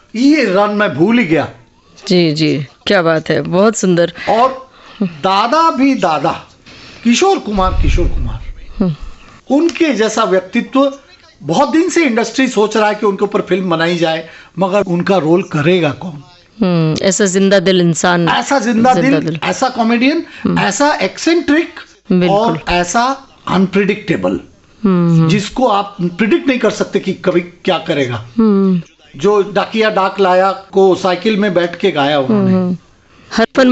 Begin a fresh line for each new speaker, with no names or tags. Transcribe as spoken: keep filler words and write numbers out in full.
ये रन मैं भूल ही गया।
जी जी, क्या बात है, बहुत सुंदर।
और दादा भी दादा किशोर कुमार किशोर कुमार उनके जैसा व्यक्तित्व बहुत दिन से इंडस्ट्री सोच रहा है कि उनके ऊपर फिल्म बनाई जाए, मगर उनका रोल करेगा कौन?
हम्म ऐसा जिंदा दिल इंसान,
ऐसा जिंदा,
जिंदा
दिल,
दिल।
ऐसा कॉमेडियन, ऐसा एक्सेंट्रिक
बिल्कुल।
और ऐसा अनप्रिडिक्टेबल, जिसको आप प्रिडिक्ट नहीं कर सकते कि कभी क्या करेगा। जो डाकिया डाक लाया को साइकिल में बैठ के गाया उन्होंने।
हर फन